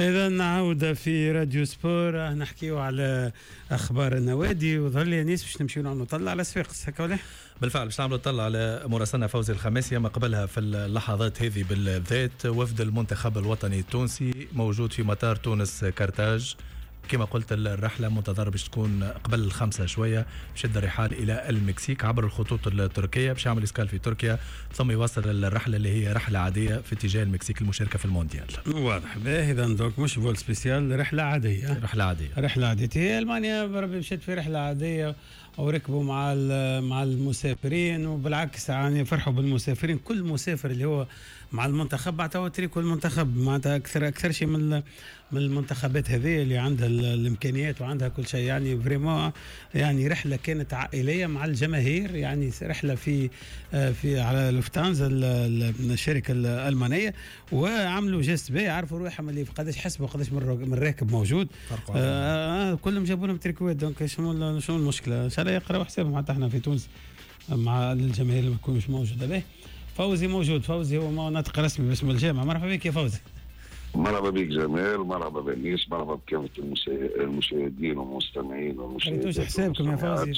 إذا نعود في راديو سبور نحكيو على أخبار النوادي، وظهر لي ناس باش نمشيو نعملوا طلع على صفاقس هكا ولا؟ بالفعل باش نعملوا طلع على مراسلنا فوزي الخماسي. ما قبلها في اللحظات هذه بالذات وفد المنتخب الوطني التونسي موجود في مطار تونس كارتاج. كما قلت الرحلة منتظرة باش تكون قبل 5 شوية، بشد الرحال إلى المكسيك عبر الخطوط التركية باش يعمل إسكال في تركيا، ثم يواصل الرحلة اللي هي رحلة عادية في اتجاه المكسيك المشاركة في المونديال. واضح. إذا دوك مش فول سبيسيال، رحلة عادية. رحلة عادية. هي ألمانيا بربي مشيت في رحلة عادية وركبوا مع المسافرين، وبالعكس يعني فرحوا بالمسافرين. كل مسافر اللي هو مع المنتخب معناتها تريكو المنتخب معناتها أكثر شيء من المنتخبات هذه اللي عندها الإمكانيات وعندها كل شيء. يعني فريمون يعني رحلة كانت عائلية مع الجماهير، يعني رحلة في على لوفتانزا الشركة الألمانية، وعملوا جست بي عرفوا روحهم اللي قداش حسبوا قداش من راكب موجود. كلهم جابوا لهم تريكوات. دونك شنو المشكلة؟ إن شاء الله يقرأوا حسابهم حتى احنا في تونس مع الجماهير اللي ما تكون مش موجودة. به فوزي موجود. فوزي هو ناطق رسمي باسم الجامعة. مرحبا بك يا فوزي. مرحبا بك جمال، مرحبا بالنيس، مرحبا بكافة المشاهدين والمستمعين والمشاهدين. قريتوش حسابكم يا فوزي؟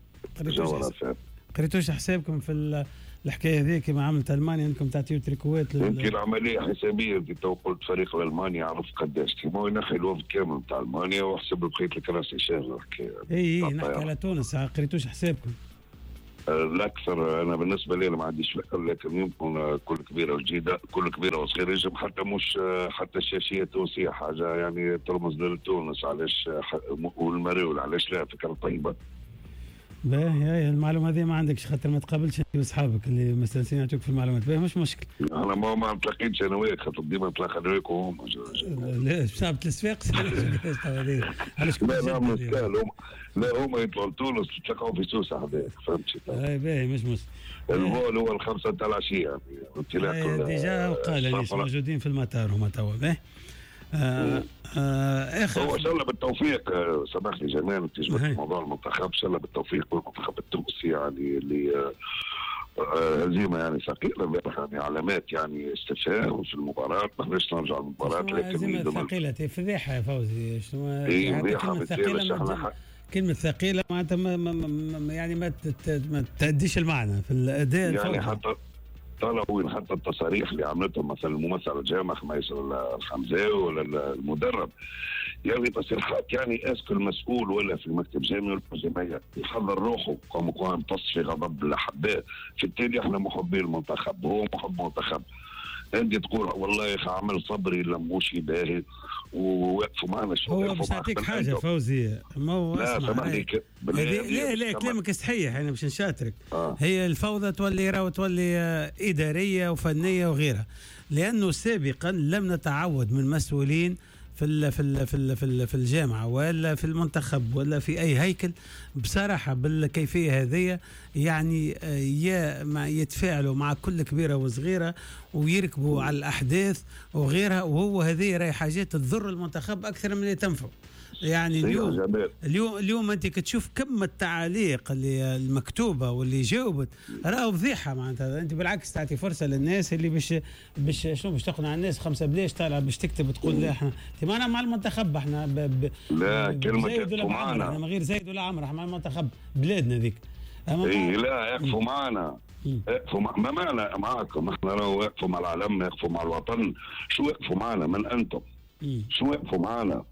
قريتوش حسابكم في الحكاية هذه كما عملت ألمانيا أنكم تعطيوا تريكوات يمكن العملية حسابية في تو قلت فريق الألماني عرف قداش كيما ينحي الوفد كامل نتاع ألمانيا وحسب بقية الكراسي شاغلة الحكاية. اي نحكي على تونس. قريتوش حسابكم؟ الأكثر أنا بالنسبة لي ما عنديش فكرة، لكن يمكن كل كبيرة وجديدة، كل كبيرة وصغيرة يجب حتى مش حتى الشاشية التونسية حاجة يعني ترمز لتونس. علاش والمريول علاش لا؟ فكرة طيبة. باهي المعلومة هذه ما عندكش خاطر ما تقابلش انت واصحابك اللي مستانسين يعطوك في المعلومات. باهي مش مشكل. انا ما نتلاقيش انا وياك خاطر ديما نتلاقى انا وياك وهم. لا بسبب الصفاقس. علاش لا هما يطلعوا لتونس تلقاو في سوسة هذاك فهمتي. باهي مش مشكل. الفول هو 5 تاع العشية يعني ديجا وقال ليش موجودين في المطار هما توا. باهي هو ان شاء الله بالتوفيق. سامحني جمال تجبد موضوع المنتخب، ان شاء الله بالتوفيق والمنتخب التونسي يعني اللي هزيمه يعني ثقيله يعني علامات يعني استفهام في المباراه. ما نقدرش نرجع للمباراه لكن هزيمه ثقيله فضيحه يا فوزي. شنو كلمه ثقيله؟ كلمه ثقيله معناتها يعني ما تأديش المعنى في الاداء يعني حتى طلعوا حتى التصاريح اللي عملتهم مثلا الممثل الجامع خميس الخمزاوي ولا المدرب، يعني تصريحات يعني اسك المسؤول ولا في المكتب جامعي والجمعيه يحضر روحه كما يمتص في غضب الاحباء. في التالي احنا محبين المنتخب وهو محب منتخب. عندي تقول والله يا اخي عمل صبري لموشي باهي ووقفوا معنا شو هو باش نعطيك حاجه فوزي. ما هو لا سامحني لا كلامك صحيح. انا باش نشاطرك. هي الفوضى تولي اداريه وفنيه وغيرها، لانه سابقا لم نتعود من مسؤولين في الجامعة ولا في المنتخب ولا في أي هيكل بصراحة بالكيفية هذه. يعني يتفاعلوا مع كل كبيرة وصغيرة ويركبوا على الأحداث وغيرها، وهو هذه راي حاجات تضر المنتخب أكثر من اللي تنفع. يعني اليوم انت كتشوف كم التعاليق اللي المكتوبه واللي جاوبت راهو فضيحه معناتها. انت بالعكس تعطي فرصه للناس اللي باش شنو باش تقنع الناس. 5 بلاش طالع باش تكتب تقول لا احنا معنا مع المنتخب. احنا لا كلمه يقفوا معنا، احنا من غير زايد ولا عمر، احنا مع المنتخب بلادنا ذيك. لا يقفوا معنا، يقفوا ما معنا معاكم. احنا راهو يقفوا مع العالم، يقفوا مع الوطن. شو يقفوا معنا من انتم؟ شو يقفوا معنا؟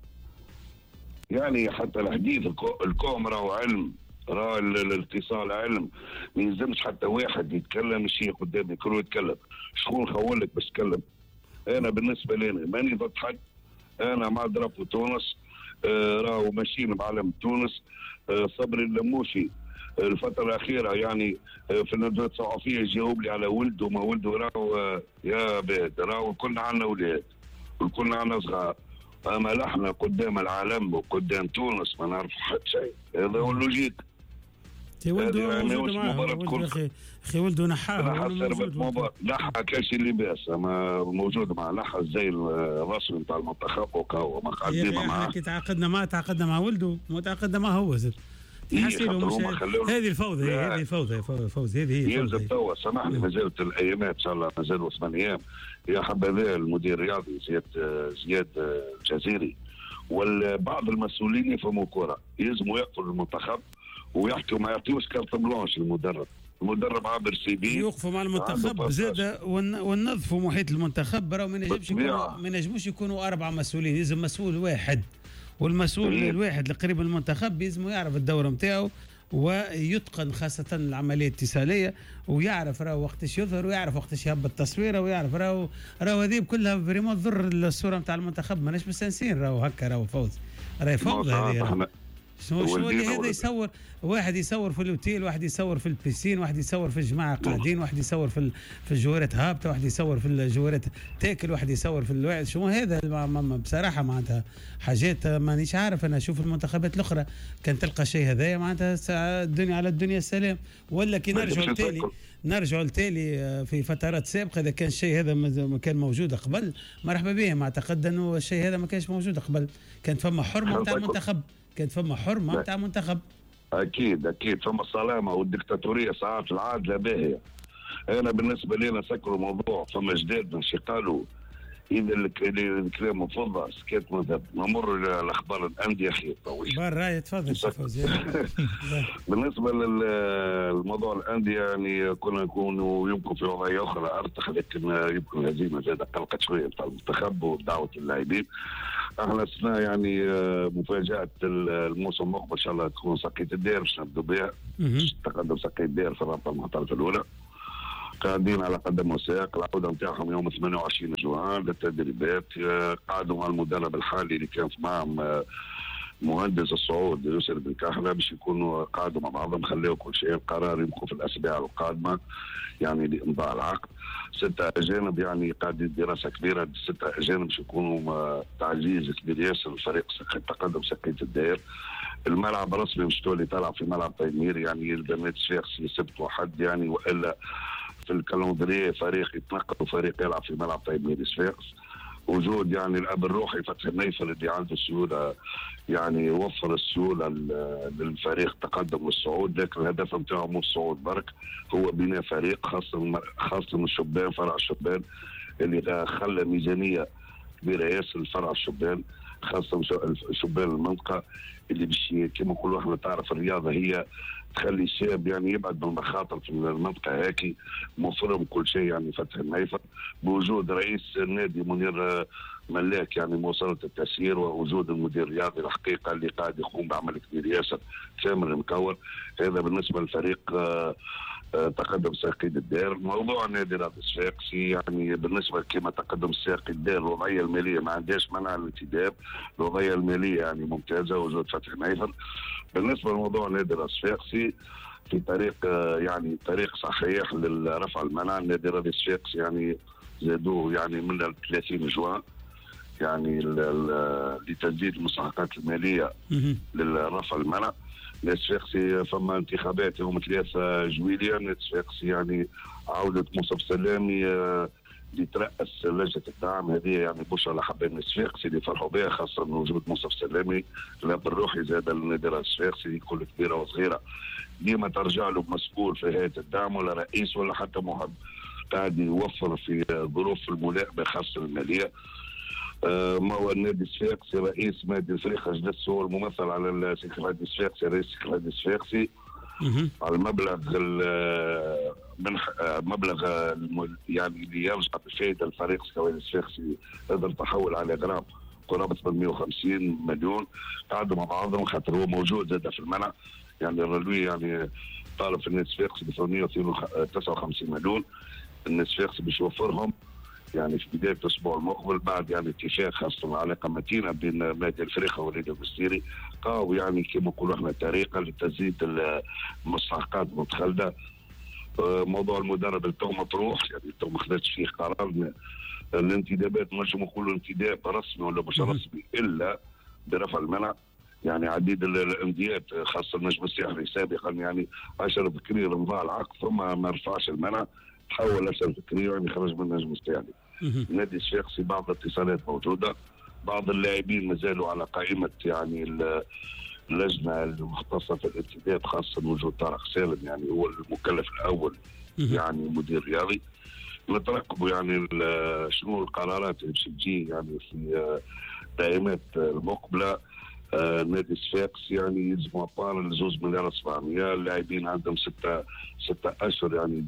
يعني حتى الحديث الكوم راهو علم، راه الاتصال علم. ما يلزمش حتى واحد يتكلم الشيء قدامي كله يتكلم. شكون خولك باش تتكلم؟ انا بالنسبه لي ماني ضد حد. انا مع درب تونس، راهو ماشيين بعلم تونس. صبري اللموشي الفتره الاخيره يعني في الندوات الصحفيه يجاوب لي على ولده وما ولده. راهو يا باد راهو كلنا عندنا اولاد وكلنا عندنا صغار، اما نحن قدام العالم وقدام تونس ما نعرف حتى شيء. هذا هو اللوجيك. ولده اخي ولده نحاه نحى كاش اللباس اما موجود مع نحى زي الرسمي نتاع المنتخب وكهو مقدمه معاه. كي تعاقدنا مع ولده، ما تعاقدنا معه هو زاد. هذه الفوضى، هذه فوضى، هذه هي يلزم توا. سامحني، ما زالت الايامات ان شاء الله، ما زالوا 8 ايام. يا حبذا المدير الرياضي زياد الجزيري والبعض المسؤولين يفهموا كره، يلزموا يقفوا للمنتخب ويحكوا، ما يعطيوش كارت بلانش المدرب عابر سي بي، يوقفوا مع المنتخب زاد وننظفوا محيط المنتخب. راهو ما ينجموش يكونوا 4 مسؤولين، يلزم مسؤول واحد، والمسؤول الواحد القريب من المنتخب يلزموا يعرف الدور نتاعو ويتقن خاصة العملية الاتصالية، ويعرف راهو وقتاش يظهر، ويعرف وقتاش يهبط تصويره، ويعرف راهو هذه كلها فريمون تضر الصورة نتاع المنتخب. ماناش مستانسين راهو هكا، راهو فوز راهي فوضى هذه. شو اللي هذا يصور، واحد يصور في الاوتيل، واحد يصور في البيسين، واحد يصور في الجماعه قاعدين، واحد يصور في الجوارات هابطه، واحد يصور في الجوارات تاكل، واحد يصور في الواحد. شو هذا بصراحه معناتها حاجات مانيش عارف. انا اشوف المنتخبات الاخرى كان تلقى شيء هذايا معناتها الدنيا على الدنيا السلام. ولا كي نرجعوا لتالي في فترات سابقه، اذا كان الشيء هذا ما كان موجود قبل مرحبا به. ما اعتقد انه الشيء هذا ما كانش موجود قبل، كانت فما حرمه نتاع المنتخب، كانت فما حرمه نتاع منتخب. اكيد فما السلامه والدكتاتوريه ساعات العادله باهيه. انا بالنسبه لي نسكروا الموضوع. فما جداد من قالوا اذا الكلام مفضل سكات مذهب. نمر الاخبار الانديه خير طويل. راي تفضل فوزي. بالنسبه للموضوع الانديه يعني كنا نكونوا يمكن في وضعيه اخرى ارتخ، لكن يمكن الهزيمه زاد قلقت شويه بتاع المنتخب ودعوه اللاعبين. احنا السنه يعني مفاجاه الموسم المقبل ان شاء الله تكون سقية الدير باش نبدو بها. تقدم سقية الدير في الرابطه المحترفه الاولى، قاعدين على قدم وساق. العوده نتاعهم يوم 28 جوان للتدريبات. قعدوا مع المدرب الحالي اللي كان معهم مهندس الصعود يوسف بن كحله باش يكونوا قعدوا مع بعضهم، خليوا كل شيء. القرار يمكن في الاسابيع القادمه يعني لامضاء العقد. 6 اجانب يعني قاعدين دراسه كبيره. 6 اجانب باش يكونوا تعزيز كبير ياسر الفريق تقدم سقية الدائر. الملعب رسمي مش تولي تلعب في ملعب تيمير، يعني البنات صفاقسي سبت وحد يعني، والا في الكالندريه فريق يتنقل وفريق يلعب في ملعب تيمير صفاقس. وجود يعني الاب الروحي فتحي النيفل اللي عنده سيوله، يعني يوفر السيوله للفريق تقدم والصعود. لكن الهدف نتاعو مو الصعود برك، هو بناء فريق خاصه من الشبان، فرع الشبان اللي خلى ميزانيه كبيره ياسر لفرع الشبان، خاصه شبان المنطقه اللي باش كما نقولوا احنا تعرف الرياضه هي تخلي الشاب يعني يبعد من المخاطر في المنطقه هاكي. موفرهم كل شيء يعني فتحي النيفل بوجود رئيس النادي منير ملاك يعني موصلة التسيير، ووجود المدير الرياضي الحقيقه اللي قاعد يقوم بعمل كبير ياسر ثامر المكور. هذا بالنسبه للفريق تقدم ساقي الدير. موضوع نادي رادس صفاقسي يعني بالنسبه كما تقدم ساقي الدير الوضعيه الماليه ما عندهاش منع الانتداب، الوضعيه الماليه يعني ممتازه وجود فتحي نيفل. بالنسبه لموضوع نادي رادس صفاقسي في طريق يعني طريق صحيح لرفع المنع. نادي رادس صفاقسي يعني زادوه يعني من 30 جوان يعني لتسديد المستحقات الماليه للرفع المنع. نادي صفاقسي فما انتخابات يوم 3 جويلية. نادي صفاقسي يعني عودة مصطفى سلامي لترأس لجنة الدعم. هذه يعني بشرى لحبايب نادي صفاقسي اللي فرحوا بها، خاصة وجود مصطفى سلامي الاب الروحي زاد النادي صفاقسي كل كبيرة وصغيرة ديما ترجع له مسؤول في هيئة الدعم ولا رئيس ولا حتى محب، قاعد يوفر في ظروف الملائمة خاصة المالية. ما هو النادي الصفاقسي رئيس نادي الفريق جلس هو الممثل على النادي الصفاقسي رئيس النادي الصفاقسي على المبلغ يعني اللي يرجع بفائده الفريق النادي الصفاقسي قدر تحول على غرام قرابه 850 مليون. قعدوا مع بعضهم خاطر هو موجود زاد في المنع يعني الرلوي يعني طالب في النادي الصفاقسي ب 859 مليون. النادي الصفاقسي باش يوفرهم يعني في بدايه الاسبوع المقبل بعد يعني اتفاق خاصه علاقه متينه بين نادي الفريق والنادي المستيري قاو يعني كما نقولوا احنا طريقه لتزييد المستحقات المتخلده. موضوع المدرب التو مطروح يعني التو ما خدتش فيه قرار. الانتدابات مش نقولوا انتداب رسمي ولا مش رسمي الا برفع المنع. يعني عديد الانديات خاصه النجم الساحلي سابقا يعني اشرف بكري رمضان العقد ثم ما رفعش المنع تحول اشرف بكري يعني خرج من النجم الساحلي. النادي الصفاقسي بعض الاتصالات موجوده، بعض اللاعبين ما زالوا على قائمه يعني اللجنه المختصه في الارتداد، خاصه وجود طارق سالم يعني هو المكلف الاول يعني مدير رياضي. نترقبوا يعني شنو القرارات اللي باش تجي يعني في الدائمات المقبله. نادي صفاقس يعني يلزموا ابار 2,700,000 اللاعبين عندهم 6 اشهر يعني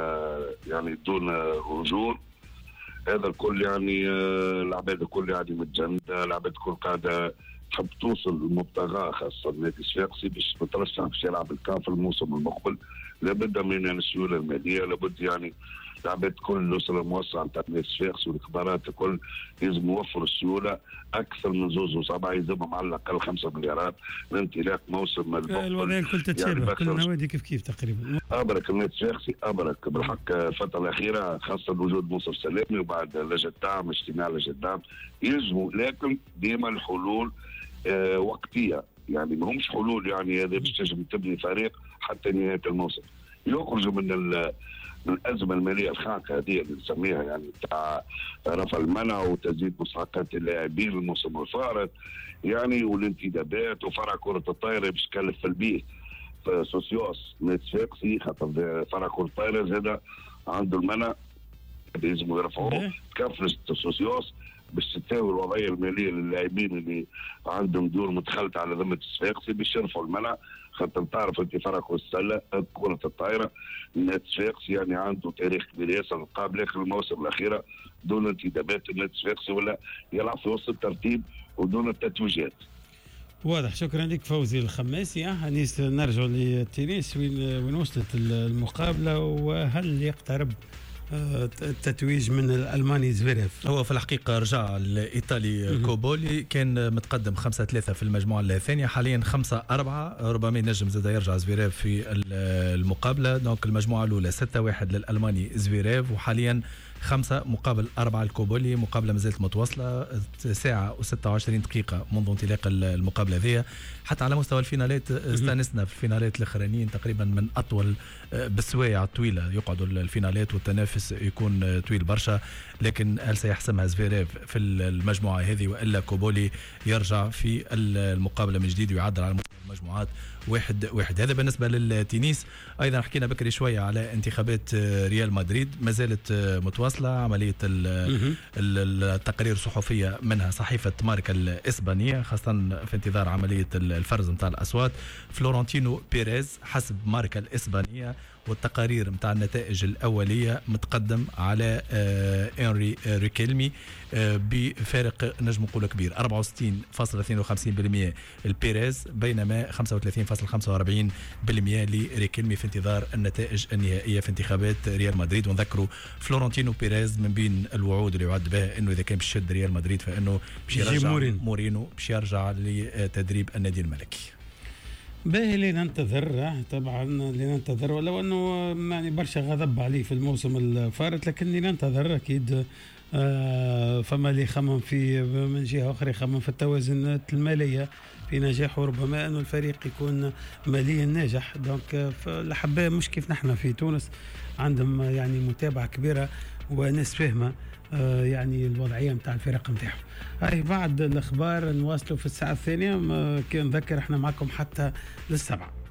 دون رجول. هذا الكل يعني العباد الكل يعني متجنده، العباد الكل قاعده تحب توصل للمبتغى، خاصه نادي صفاقسي باش مترشح باش يلعب الكاف الموسم المقبل. لابد من يعني السيوله الماليه، لابد يعني العباد كل الاسره الموسعه نتاع نادي صفاقس والكبارات الكل لازم يوفروا السيوله اكثر من 2.7 يلزمهم على الاقل 5 مليارات لانطلاق موسم المقبل. الوضعيه الكل تتشابه يعني كل النوادي كيف تقريبا. ابرك النادي الصفاقسي ابرك بالحق الفتره الاخيره، خاصه وجود مصطفى سلامي وبعد لجنه دعم اجتماع لجنه دعم يلزموا، لكن ديما الحلول وقتيه يعني ما همش حلول يعني هذا باش تنجم تبني فريق حتى نهايه الموسم. يخرجوا من الازمه الماليه الخانقه هذه اللي نسميها يعني تاع رفع المنع وتزييد مستحقات اللاعبين الموسم الفارط يعني والانتدابات وفرع كره الطايره باش كلف البيه سوسيوس نادي صفاقسي، خاطر فرع كره الطايره زاد عنده المنع لازم يرفعوه تكفلس سوسيوس باش تساوي الوضعيه الماليه للاعبين اللي عندهم دور متخلطه على ذمه الصفاقسي باش يرفعوا المنع. خاطر تعرف انت فرق السله كره الطايره النادي الصفاقسي يعني عنده تاريخ كبير ياسر قبل اخر المواسم الاخيره دون انتدابات. النادي الصفاقسي ولا يلعب في وسط الترتيب ودون التتويجات. واضح. شكرا لك فوزي الخماسي. انيس نرجع للتنس وين وصلت المقابله وهل يقترب التتويج من الألماني زفيريف؟ هو في الحقيقة رجع الإيطالي كوبولي، كان متقدم 5-3 في المجموعة الثانية، حاليا 5-4. ربما ينجم زاد يرجع زفيريف في المقابلة. دونك المجموعة الأولى 6-1 للألماني زفيريف، وحاليا 5 مقابل 4 الكوبولي. مقابلة مازالت متواصلة، ساعة و26 دقيقة منذ انطلاق المقابلة ذي. حتى على مستوى الفينالات استانسنا في الفينالات الاخرانيين تقريبا من اطول بالسوايع الطويله يقعدوا الفينالات والتنافس يكون طويل برشا. لكن هل سيحسمها زفيريف في المجموعه هذه والا كوبولي يرجع في المقابله من جديد ويعدل على المجموعات 1-1؟ هذا بالنسبه للتنس. ايضا حكينا بكري شويه على انتخابات ريال مدريد، ما زالت متواصله عمليه التقارير الصحفيه منها صحيفه ماركا الاسبانيه، خاصه في انتظار عمليه الفرز نتاع الاصوات. فلورنتينو بيريز حسب ماركا الاسبانيه والتقارير نتاع النتائج الاوليه متقدم على انري ريكيلمي بفارق نجم نقول كبير 64.52% البيريز، بينما 35.45% لريكيلمي في انتظار النتائج النهائيه في انتخابات ريال مدريد. ونذكروا فلورنتينو بيريز من بين الوعود اللي يعد بها انه اذا كان باش يشد ريال مدريد فانه باش يرجع مورينو باش يرجع لتدريب النادي الملكي. باهي لننتظر طبعا لننتظر، ولو انه يعني برشا غضب عليه في الموسم الفارط، لكن لننتظر اكيد. فما اللي يخمم في من جهه اخرى يخمم في التوازنات الماليه في نجاح، وربما انه الفريق يكون ماليا ناجح. دونك الاحباء مش كيف نحن في تونس عندهم يعني متابعه كبيره وناس فاهمه يعني الوضعيه نتاع الفرق نتاعهم. هاي بعد الاخبار نواصلوا في الساعه الثانيه، كان نذكر احنا معكم حتى للسبعة.